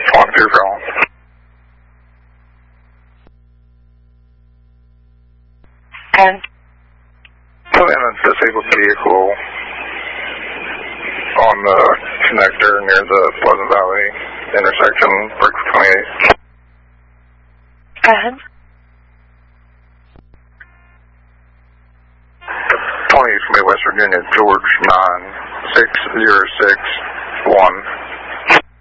One through call. And Put in a disabled vehicle on the connector near the Pleasant Valley intersection, Brick 28. and 20 from West Virginia, George 96061.